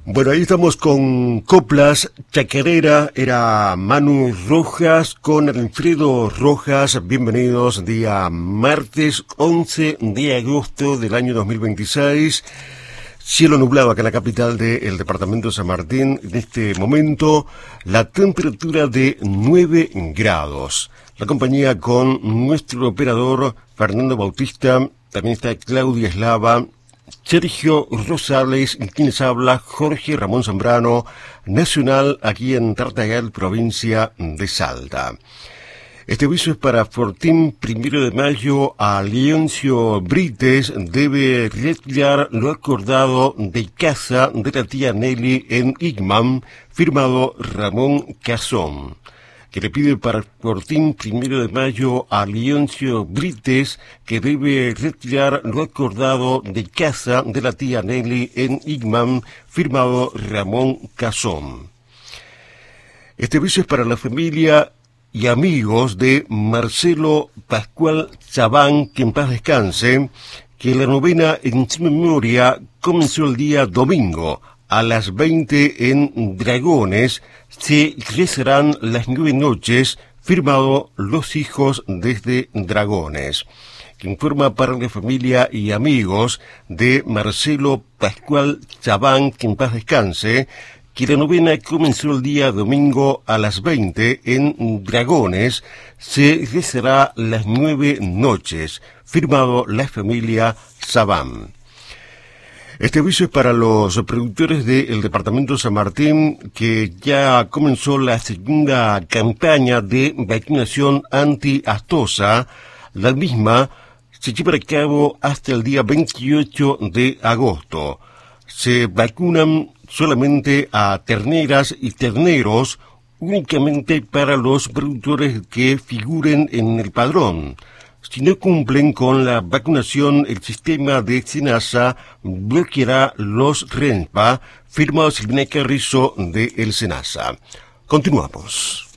Bueno, ahí estamos con Coplas Chacarera, era Manu Rojas con Alfredo Rojas. Bienvenidos, día martes 11 de agosto del año 2026. Cielo nublado acá en la capital del departamento de San Martín. En este momento, la temperatura de 9 grados. La compañía con nuestro operador Fernando Bautista, también está Claudia Eslava, Sergio Rosales, y quienes habla, Jorge Ramón Zambrano, nacional aquí en Tartagal, provincia de Salta. Este aviso es para Fortín, 1 de mayo, a Leoncio Brites debe retirar lo acordado de casa de la tía Nelly en Igman, firmado Ramón Cazón, que le pide para Fortín, 1 de mayo, a Leoncio Brites que debe retirar lo acordado de casa de la tía Nelly en Igman, firmado Ramón Cazón. Este aviso es para la familia y amigos de Marcelo Pascual Chabán, que en paz descanse, que la novena en su memoria comenzó el día domingo a las 20 en Dragones. Se rezarán las 9 noches, firmado Los Hijos desde Dragones, que informa para la familia y amigos de Marcelo Pascual Chabán, que en paz descanse, que la novena comenzó el día domingo a las 20 en Dragones. Se rezará las 9 noches, firmado la familia Chabán. Este aviso es para los productores del departamento de San Martín, que ya comenzó la segunda campaña de vacunación anti-aftosa. La misma se lleva a cabo hasta el día 28 de agosto. Se vacunan solamente a terneras y terneros, únicamente para los productores que figuren en el padrón. Si no cumplen con la vacunación, el sistema de SENASA bloqueará los RENPA, firmado Silvina Carrizo de el SENASA. Continuamos.